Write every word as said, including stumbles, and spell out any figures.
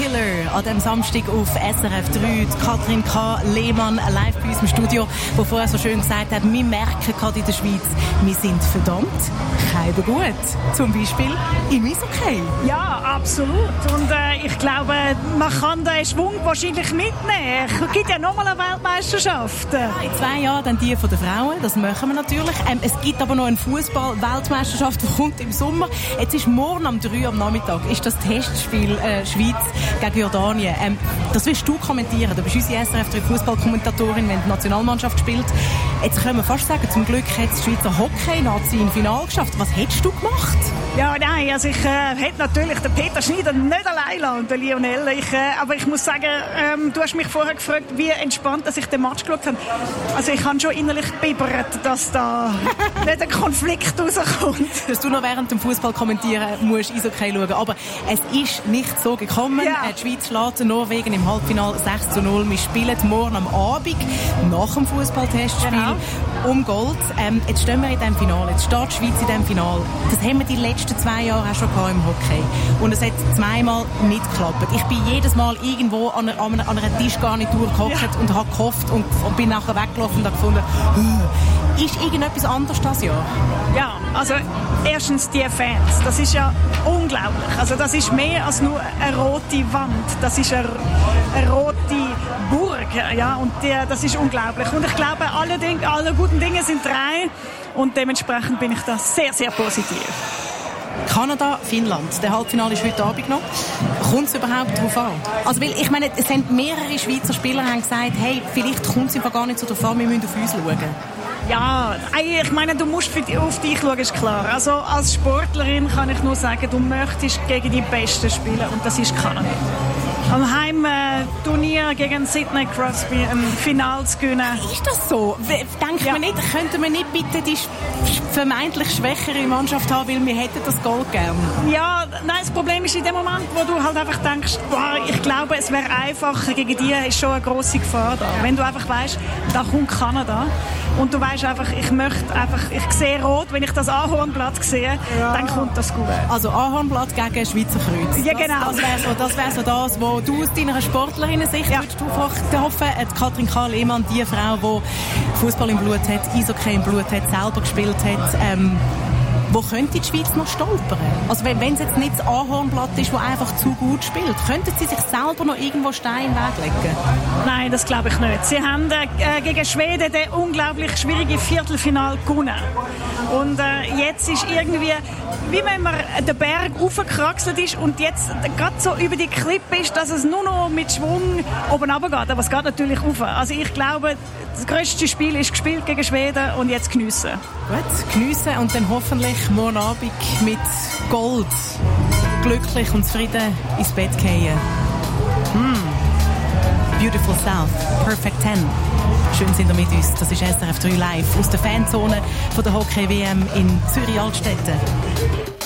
Killer an diesem Samstag auf S R F drei. Die Katrin K. Lehmann live bei uns im Studio, die vorher so schön gesagt hat, wir merken gerade in der Schweiz, wir sind verdammt kein gut. Zum Beispiel im Eishockey. Ja, absolut. Und äh, ich glaube, man kann den Schwung wahrscheinlich mitnehmen. Es gibt ja nochmal eine Weltmeisterschaft. Ja, in zwei Jahren dann die von den Frauen, das machen wir natürlich. Ähm, es gibt aber noch eine Fußball-Weltmeisterschaft, die kommt im Sommer. Jetzt ist morgen um drei am Nachmittag ist das Testspiel äh, Schweiz gegen Jordanien. Ähm, das wirst du kommentieren. Du bist unsere S R F drei Fußballkommentatorin, wenn die Nationalmannschaft spielt. Jetzt können wir fast sagen, zum Glück hat die Schweizer Hockey-Nazi im Finale geschafft. Was hättest du gemacht? Ja, nein, also ich äh, hätte natürlich den Peter Schneider nicht allein lassen und den Lionel. Ich, äh, aber ich muss sagen, ähm, du hast mich vorher gefragt, wie entspannt dass ich den Match geschaut habe. Also ich habe schon innerlich bibbert, dass da nicht ein Konflikt rauskommt. Dass du noch während dem Fußball kommentieren musst, Eishockey schauen. Aber es ist nicht so gekommen. Ja. Die Schweiz schlägt Norwegen im Halbfinale sechs zu null. Wir spielen morgen am Abend nach dem Fußballtestspiel genau. um Gold. Ähm, jetzt stehen wir in diesem Finale. Jetzt steht die Schweiz in diesem Finale. Das haben wir die letzten zwei Jahre auch schon gehabt im Hockey. Und es hat zweimal nicht geklappt. Ich bin jedes Mal irgendwo an einer, an einer Tischgarnitur gehockt ja. und habe gehofft und, und bin nachher weggelaufen und habe gefunden, ist irgendetwas anderes das Jahr? Ja, also erstens die Fans. Das ist ja unglaublich. Also das ist mehr als nur eine rote Wand. Das ist eine, eine rote Burg. Ja, und die, das ist unglaublich. Und ich glaube, alle, Dinge, alle guten Dinge sind drei. Und dementsprechend bin ich da sehr, sehr positiv. Kanada, Finnland. Der Halbfinale ist heute Abend noch. Kommt es überhaupt darauf an? Also, weil, ich meine, es haben mehrere Schweizer Spieler haben gesagt, hey, vielleicht kommt es einfach gar nicht so darauf an, wir müssen auf uns schauen. Ja, ich meine, du musst auf dich schauen, ist klar. Also als Sportlerin kann ich nur sagen, du möchtest gegen die Besten spielen und das ist Kanada. Am Heimturnier gegen Sidney Crosby ein Finale zu gewinnen. Ist das so? Denkt ja. man nicht, könnten wir nicht bitte die vermeintlich schwächere Mannschaft haben, weil wir hätten das Gold gern? Ja, nein, das Problem ist in dem Moment, wo du halt einfach denkst, boah, ich glaube, es wäre einfacher gegen die, ist schon eine grosse Gefahr da. Wenn du einfach weißt, da kommt Kanada und du weißt einfach, ich möchte einfach, ich sehe rot, wenn ich das Ahornblatt sehe, ja. dann kommt das gut. Also Ahornblatt gegen Schweizer Kreuz. Ja, genau. Das, das wäre so, das, wär so das, wo du aus deiner Sportlerinnen-Sicht ja. würdest du hoffen, die Katrin K. Lehmann, die Frau, die Fußball im Blut hat, Eishockey im Blut hat, selber gespielt hat, ähm, wo könnte die Schweiz noch stolpern? Also wenn, wenn es jetzt nicht das Ahornblatt ist, das einfach zu gut spielt, könnten sie sich selber noch irgendwo Steine weglegen? Nein, das glaube ich nicht. Sie haben äh, gegen Schweden den unglaublich schwierigen Viertelfinal gewonnen. Und äh, jetzt ist irgendwie, wie wenn man den Berg raufgekraxelt ist und jetzt gerade so über die Klippe ist, dass es nur noch mit Schwung oben runter geht. Aber es geht natürlich rauf. Also ich glaube, das grösste Spiel ist gespielt gegen Schweden und jetzt geniessen. Gut, geniessen und dann hoffentlich morgen Abend mit Gold glücklich und zufrieden ins Bett gehen. Mm. Beautiful South, Perfect Ten. Schön sind ihr mit uns. Das ist S R F drei live aus der Fanzone von der Hockey-W M in Zürich-Altstetten.